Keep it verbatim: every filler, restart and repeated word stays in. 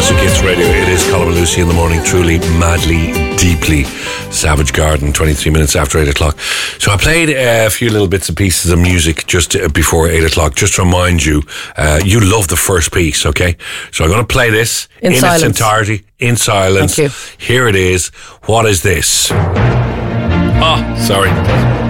Classic Hits Radio. It is Colin and Lucy in the morning, truly, madly, deeply. Savage Garden, twenty-three minutes after eight o'clock. So I played uh, a few little bits and pieces of music just uh, before eight o'clock, just to remind you, uh, you love the first piece, okay? So I'm going to play this in, in its entirety, in silence. Thank you. Here it is. What is this? Oh, sorry.